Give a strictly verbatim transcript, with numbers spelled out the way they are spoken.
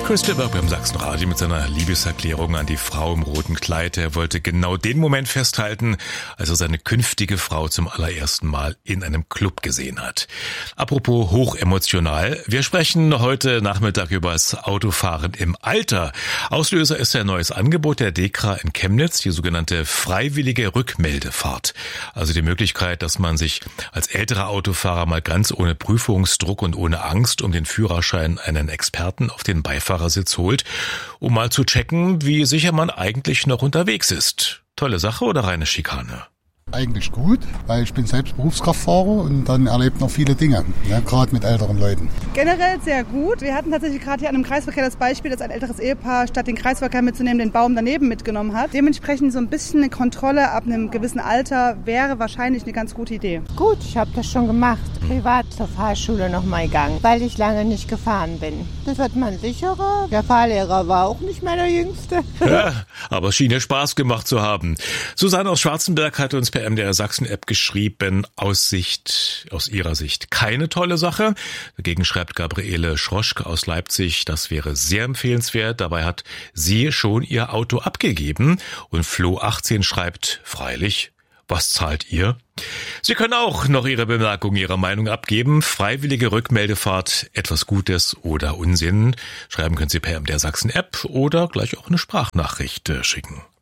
Christopher beim Sachsenradio mit seiner Liebeserklärung an die Frau im roten Kleid. Er wollte genau den Moment festhalten, als er seine künftige Frau zum allerersten Mal in einem Club gesehen hat. Apropos hochemotional, wir sprechen heute Nachmittag über das Autofahren im Alter. Auslöser ist ein neues Angebot der DEKRA in Chemnitz, die sogenannte freiwillige Rückmeldefahrt. Also die Möglichkeit, dass man sich als älterer Autofahrer mal ganz ohne Prüfungsdruck und ohne Angst um den Führerschein einen Experten auf den Beifahrersitz holt, um mal zu checken, wie sicher man eigentlich noch unterwegs ist. Tolle Sache oder reine Schikane? Eigentlich gut, weil ich bin selbst Berufskraftfahrer und dann erlebt noch viele Dinge, ja, gerade mit älteren Leuten. Generell sehr gut. Wir hatten tatsächlich gerade hier an einem Kreisverkehr das Beispiel, dass ein älteres Ehepaar statt den Kreisverkehr mitzunehmen, den Baum daneben mitgenommen hat. Dementsprechend so ein bisschen eine Kontrolle ab einem gewissen Alter wäre wahrscheinlich eine ganz gute Idee. Gut, ich habe das schon gemacht, privat zur Fahrschule noch mal gegangen, weil ich lange nicht gefahren bin. Das wird man sicherer. Der Fahrlehrer war auch nicht mehr der Jüngste. Ja, aber es schien ja Spaß gemacht zu haben. Susanne aus Schwarzenberg hat uns per M D R Sachsen-App geschrieben, aus Sicht, aus ihrer Sicht keine tolle Sache. Dagegen schreibt Gabriele Schroschke aus Leipzig, das wäre sehr empfehlenswert. Dabei hat sie schon ihr Auto abgegeben. Und Flo achtzehn schreibt, freilich, was zahlt ihr? Sie können auch noch Ihre Bemerkung, Ihre Meinung abgeben. Freiwillige Rückmeldefahrt, etwas Gutes oder Unsinn. Schreiben können Sie per M D R Sachsen-App oder gleich auch eine Sprachnachricht schicken.